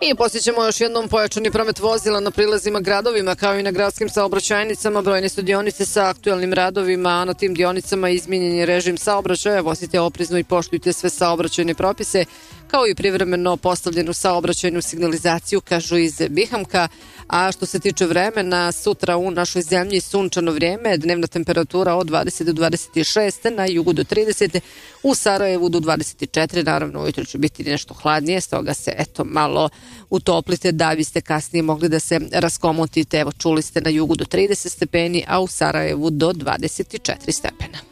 I posjećamo još jednom pojačani promet vozila na prilazima gradovima kao i na gradskim saobraćajnicama. Brojne su dionice sa aktuelnim radovima, a na tim dionicama izmijenjen je režim saobraćaja. Vozite oprezno i poštujte sve saobraćajne propise, kao i privremeno postavljenu saobraćajnu signalizaciju, kažu iz Bihamka. A što se tiče vremena, sutra u našoj zemlji sunčano vrijeme, dnevna temperatura od 20 do 26, na jugu do 30, u Sarajevu do 24, naravno ujutro će biti nešto hladnije, stoga se malo utoplite da biste kasnije mogli da se raskomotite. Evo, čuli ste, na jugu do 30 stepeni, a u Sarajevu do 24 stepena.